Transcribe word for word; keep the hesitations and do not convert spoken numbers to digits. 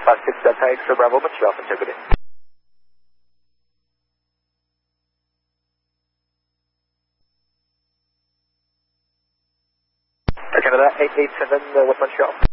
five six Delta Extra Bravo, Montreal, integrity. Air Canada eight eight seven, uh, with Montreal.